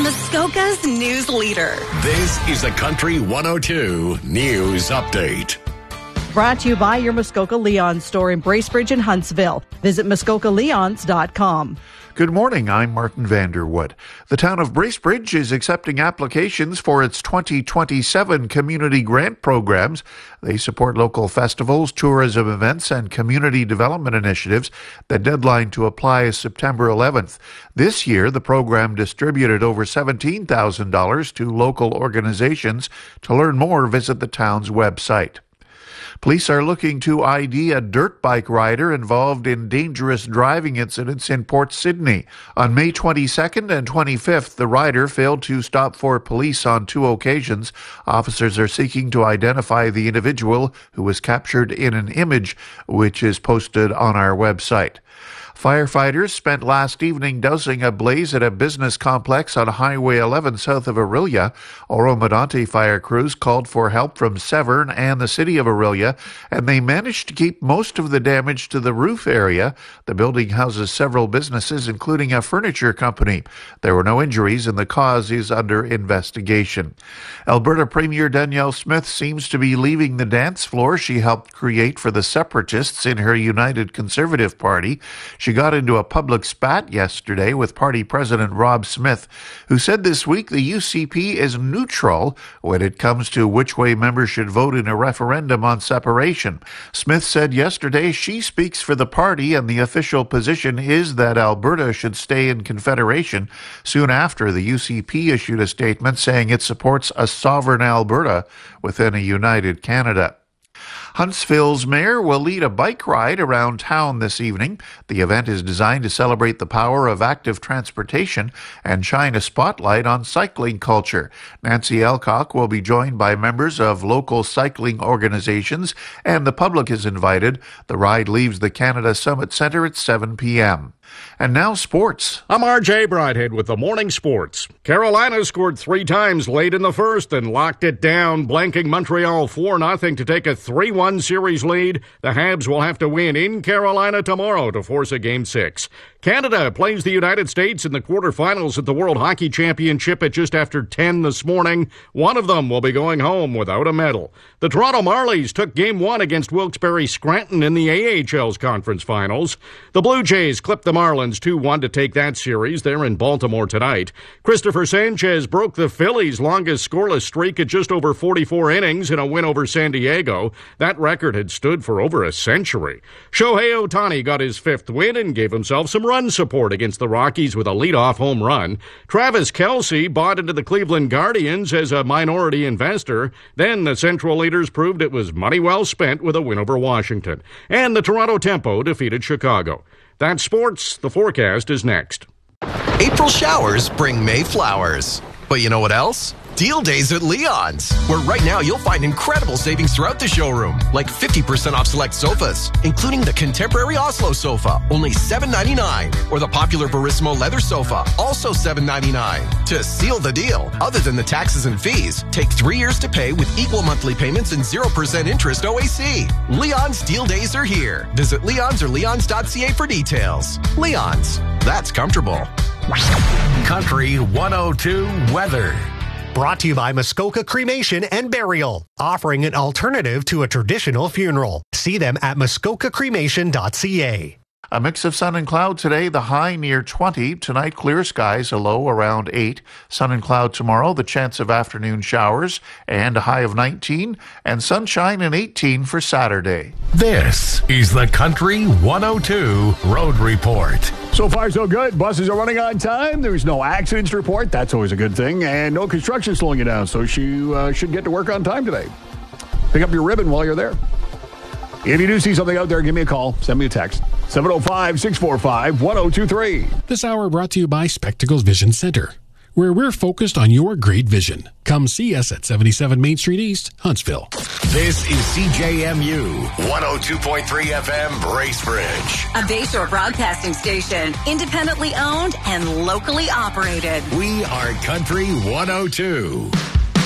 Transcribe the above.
Muskoka's news leader. This is the Country 102 News Update. Brought to you by your Muskoka Leon store in Bracebridge and Huntsville. Visit muskokaleons.com. Good morning, I'm Martin Vanderwood. The town of Bracebridge is accepting applications for its 2027 community grant programs. They support local festivals, tourism events, and community development initiatives. The deadline to apply is September 11th. This year, the program distributed over $17,000 to local organizations. To learn more, visit the town's website. Police are looking to ID a dirt bike rider involved in dangerous driving incidents in Port Sydney. On May 22nd and 25th, the rider failed to stop for police on 2 occasions. Officers are seeking to identify the individual who was captured in an image, which is posted on our website. Firefighters spent last evening dousing a blaze at a business complex on Highway 11 south of Orillia. Oro-Medonte fire crews called for help from Severn and the city of Orillia, and they managed to keep most of the damage to the roof area. The building houses several businesses, including a furniture company. There were no injuries, and the cause is under investigation. Alberta Premier Danielle Smith seems to be leaving the dance floor she helped create for the Separatists in her United Conservative Party. She got into a public spat yesterday with party president Rob Smith, who said this week the UCP is neutral when it comes to which way members should vote in a referendum on separation. Smith said yesterday she speaks for the party and the official position is that Alberta should stay in Confederation. Soon after, the UCP issued a statement saying it supports a sovereign Alberta within a united Canada. Huntsville's mayor will lead a bike ride around town this evening. The event is designed to celebrate the power of active transportation and shine a spotlight on cycling culture. Nancy Elcock will be joined by members of local cycling organizations, and the public is invited. The ride leaves the Canada Summit Centre at 7 p.m. And now sports. I'm RJ Broadhead with the morning sports. Carolina scored 3 times late in the first and locked it down, blanking Montreal 4-0 to take a 3-1 series lead. The Habs will have to win in Carolina tomorrow to force a Game 6. Canada plays the United States in the quarterfinals at the World Hockey Championship at just after 10 this morning. One of them will be going home without a medal. The Toronto Marlies took Game 1 against Wilkes-Barre Scranton in the AHL's conference finals. The Blue Jays clipped the Marlins 2-1 to take that series. They're in Baltimore tonight. Christopher Sanchez broke the Phillies' longest scoreless streak at just over 44 innings in a win over San Diego. That record had stood for over a century. Shohei Ohtani got his 5th win and gave himself some run support against the Rockies with a leadoff home run. Travis Kelce bought into the Cleveland Guardians as a minority investor. Then the Central leaders proved it was money well spent with a win over Washington. And the Toronto Tempo defeated Chicago. That's sports. The forecast is next. April showers bring May flowers. But you know what else? Deal days at Leon's, where right now you'll find incredible savings throughout the showroom, like 50% off select sofas, including the contemporary Oslo sofa, only $7.99, or the popular Verismo leather sofa, also $7.99. To seal the deal, other than the taxes and fees, take 3 years to pay with equal monthly payments and 0% interest OAC. Leon's deal days are here. Visit Leon's or leons.ca for details. Leon's, that's comfortable. Country 102 weather. Brought to you by Muskoka Cremation and Burial, offering an alternative to a traditional funeral. See them at muskokacremation.ca. A mix of sun and cloud today, the high near 20. Tonight, clear skies, a low around 8. Sun and cloud tomorrow, the chance of afternoon showers, and a high of 19. And sunshine and 18 for Saturday. This is the Country 102 Road Report. So far, so good. Buses are running on time. There's no accidents to report. That's always a good thing. And no construction slowing you down, so you should get to work on time today. Pick up your ribbon while you're there. If you do see something out there, give me a call. Send me a text. 705-645-1023. This hour brought to you by Spectacles Vision Center, where we're focused on your great vision. Come see us at 77 Main Street East, Huntsville. This is CJMU 102.3 FM Bracebridge. A Bayshore broadcasting station, independently owned and locally operated. We are Country 102.